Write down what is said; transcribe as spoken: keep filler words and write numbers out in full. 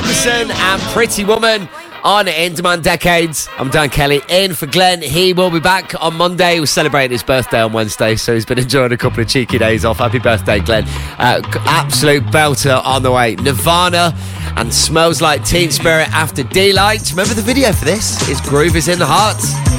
Nicholson and Pretty Woman on In Demand Decades. I'm Dan Kelly, in for Glenn. He will be back on Monday. We're celebrating his birthday on Wednesday, so he's been enjoying a couple of cheeky days off. Happy birthday, Glenn. Uh, absolute belter on the way. Nirvana and Smells Like Teen Spirit after D-Light. Remember the video for this? His Groove is in the Heart.